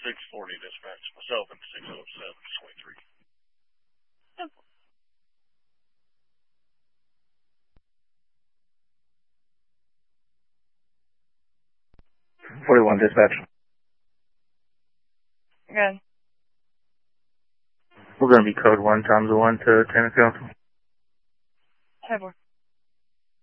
640 dispatch. Myself and 607-23. Simple. 41 dispatch. Good. We're going to be code 1 times 1 to Tennis Council. 10-4.